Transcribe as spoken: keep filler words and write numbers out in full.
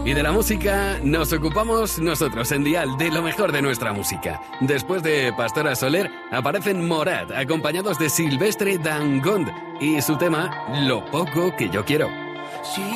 Y de la música nos ocupamos nosotros en Dial, de lo mejor de nuestra música. Después de Pastora Soler aparecen Morat, acompañados de Silvestre Dangond y su tema Lo poco que yo quiero. Sí.